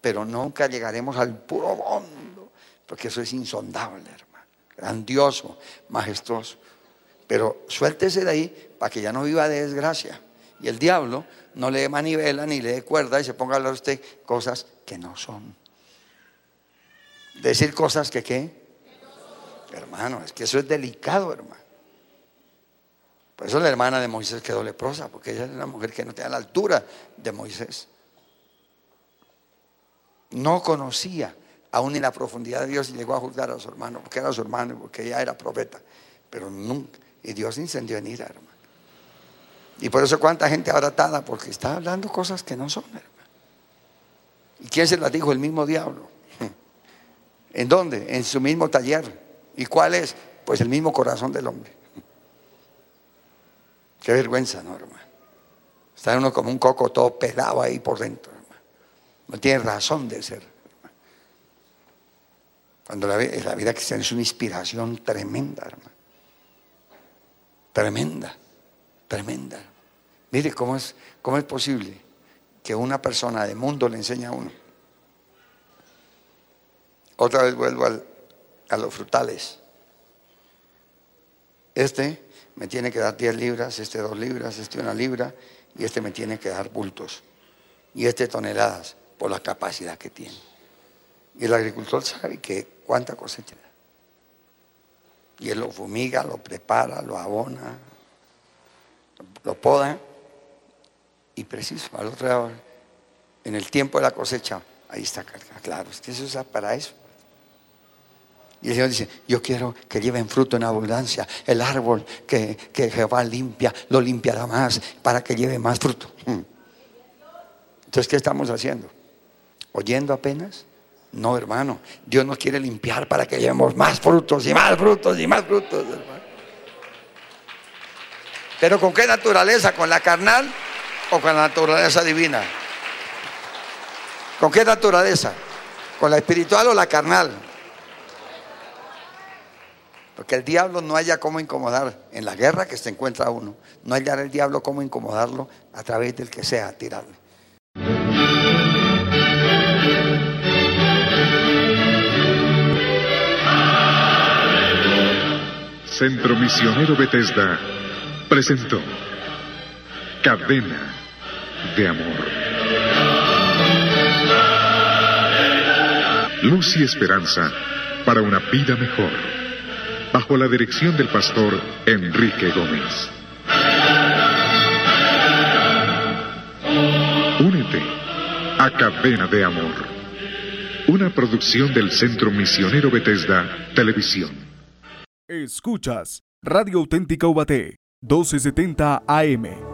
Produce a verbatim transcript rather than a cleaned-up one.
pero nunca llegaremos al puro fondo, porque eso es insondable, hermano, grandioso, majestuoso. Pero suéltese de ahí para que ya no viva de desgracia. Y el diablo no le dé manivela ni le dé cuerda y se ponga a hablar a usted cosas que no son. Decir cosas que ¿qué? Hermano, es que eso es delicado, hermano. Por eso la hermana de Moisés quedó leprosa, porque ella era una mujer que no tenía la altura de Moisés. No conocía aún ni la profundidad de Dios y llegó a juzgar a su hermano, porque era su hermano y porque ella era profeta. Pero nunca, y Dios incendió en ira, hermano. Y por eso cuánta gente ahora atada, porque está hablando cosas que no son, hermano. ¿Y quién se las dijo? El mismo diablo. ¿En dónde? En su mismo taller. ¿Y cuál es? Pues el mismo corazón del hombre. Qué vergüenza, ¿no, hermano? Está uno como un coco todo pelado ahí por dentro, hermano. No tiene razón de ser, hermano. Cuando la, la vida cristiana es una inspiración tremenda, hermano. Tremenda, tremenda. Mire cómo es, cómo es posible que una persona de mundo le enseñe a uno. Otra vez vuelvo al, a los frutales. Este me tiene que dar diez libras, este dos libras, este una libra, y este me tiene que dar bultos, y este toneladas, por la capacidad que tiene. Y el agricultor sabe que cuánta cosecha da. Y él lo fumiga, lo prepara, lo abona, lo poda, y preciso, al otro lado, en el tiempo de la cosecha, ahí está cargado. Claro, es que eso es para eso. Y el Señor dice, yo quiero que lleven fruto en abundancia. El árbol que, que Jehová limpia, lo limpiará más para que lleve más fruto. Entonces, ¿qué estamos haciendo? ¿Oyendo apenas? No, hermano. Dios nos quiere limpiar para que llevemos más frutos y más frutos y más frutos, hermano. ¿Pero con qué naturaleza? ¿Con la carnal o con la naturaleza divina? ¿Con qué naturaleza? ¿Con la espiritual o la carnal? Porque el diablo no haya cómo incomodar. En la guerra que se encuentra uno, no hallará el diablo cómo incomodarlo a través del que sea tirarle. Centro Misionero Bethesda presentó Cadena de Amor. Luz y esperanza para una vida mejor, bajo la dirección del pastor Enrique Gómez. Únete a Cadena de Amor, una producción del Centro Misionero Bethesda Televisión. Escuchas Radio Auténtica Ubaté, doce setenta A M.